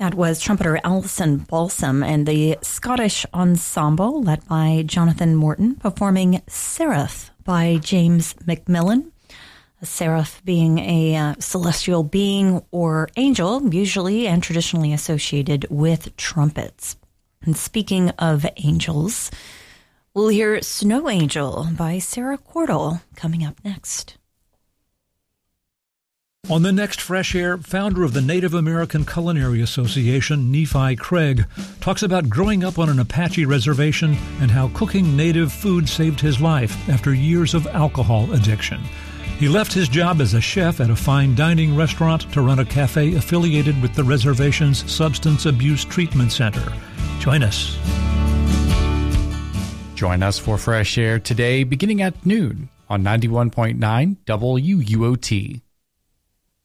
That was trumpeter Alison Balsam and the Scottish Ensemble, led by Jonathan Morton, performing Seraph by James Macmillan. A seraph being a celestial being or angel, usually and traditionally associated with trumpets. And speaking of angels, we'll hear Snow Angel by Sarah Cordell coming up next. On the next Fresh Air, founder of the Native American Culinary Association, Nephi Craig, talks about growing up on an Apache reservation and how cooking native food saved his life after years of alcohol addiction. He left his job as a chef at a fine dining restaurant to run a cafe affiliated with the reservation's Substance Abuse Treatment Center. Join us. Join us for Fresh Air today beginning at noon on 91.9 WUOT.